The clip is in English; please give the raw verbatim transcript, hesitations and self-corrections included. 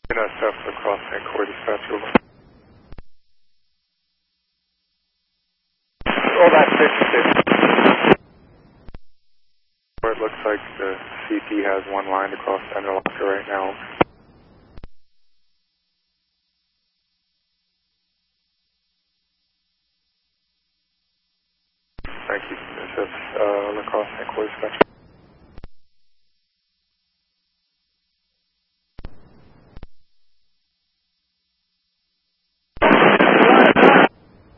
N S F across Saint Croix dispatch over. Oh, that's fifty-six. It looks like the C P has one line across center locker right now. Thank you. This is uh, across Saint Croix dispatch.